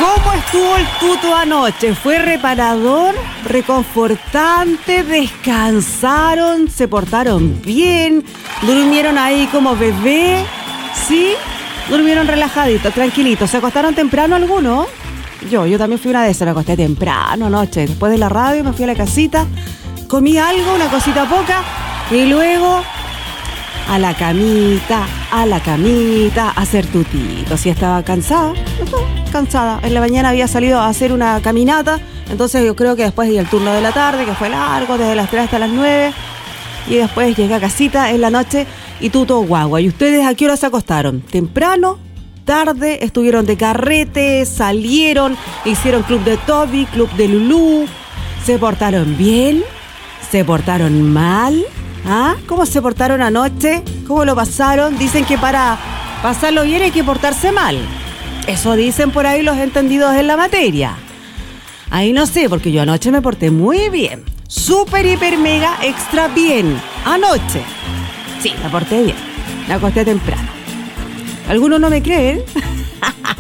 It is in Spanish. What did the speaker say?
¿Cómo estuvo el tuto anoche? ¿Fue reparador, reconfortante, descansaron, se portaron bien, durmieron ahí como bebé? ¿Sí? Durmieron relajaditos, tranquilitos. ¿Se acostaron temprano algunos? Yo también fui una de esas, me acosté temprano anoche. Después de la radio me fui a la casita, comí algo, una cosita poca, y luego a la camita, a hacer tutito. Si estaba cansada. En la mañana había salido a hacer una caminata, entonces yo creo que después di el turno de la tarde, que fue largo, desde las 3 hasta las 9, y después llegué a casita en la noche y tuto guagua. ¿Y ustedes a qué hora se acostaron? ¿Temprano? ¿Tarde? ¿Estuvieron de carrete? ¿Salieron? ¿Hicieron club de Toby? ¿Club de Lulú? ¿Se portaron bien? ¿Se portaron mal? ¿Ah? ¿Cómo se portaron anoche? ¿Cómo lo pasaron? Dicen que para pasarlo bien hay que portarse mal. Eso dicen por ahí los entendidos en la materia. Ahí no sé, porque yo anoche me porté muy bien. Súper, hiper, mega, extra bien. Anoche. Sí, me porté bien. Me acosté temprano. ¿Algunos no me creen?